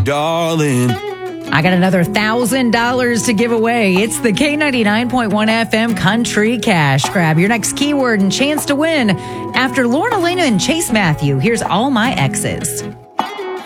darling. I got another $1,000 to give away. It's the K99.1 FM Country Cash Grab. Your next keyword and chance to win. After Lauren Elena and Chase Matthew, here's All My Exes.